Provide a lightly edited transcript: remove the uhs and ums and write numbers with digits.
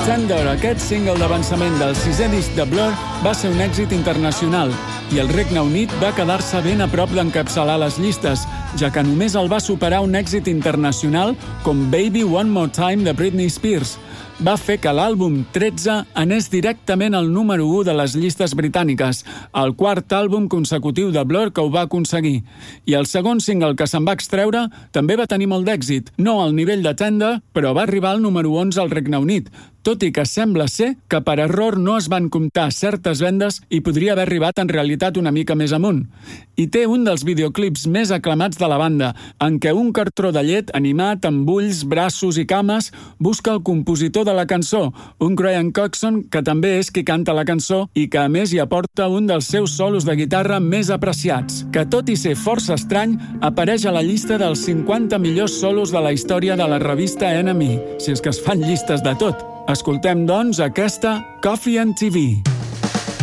Pretender, aquest single d'avançament del 6è disc de Blur, va ser un èxit internacional i el Regne Unit va quedar-se ben a prop d'encapçalar les llistes, ja que només el va superar un èxit internacional com Baby One More Time de Britney Spears. Va fer que l'àlbum 13 anés directament al número 1 de les llistes britàniques, el quart àlbum consecutiu de Blur que ho va aconseguir. I el segon single que se'n va extreure també va tenir molt d'èxit, no al nivell de Tender, però va arribar al número 11 al Regne Unit, tot i que sembla ser que per error no es van comptar certes vendes i podria haver arribat en realitat una mica més amunt. I té un dels videoclips més aclamats de la banda, en què un cartró de llet animat amb ulls, braços i cames busca el compositor de la cançó, un Graham Coxon que també és qui canta la cançó i que a més hi aporta un dels seus solos de guitarra més apreciats, que tot i ser força estrany, apareix a la llista dels 50 millors solos de la història de la revista NME, si és que es fan llistes de tot. Escoltem, doncs, aquesta Coffee and TV.